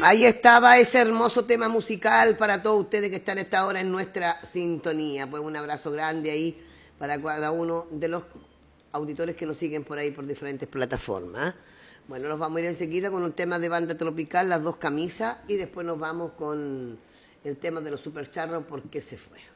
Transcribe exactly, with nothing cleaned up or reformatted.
Ahí estaba ese hermoso tema musical para todos ustedes que están a esta hora en nuestra sintonía. Pues un abrazo grande ahí para cada uno de los auditores que nos siguen por ahí por diferentes plataformas. Bueno, nos vamos a ir enseguida con un tema de banda tropical, Las Dos Camisas, y después nos vamos con el tema de los supercharros, ¿Por qué se fue?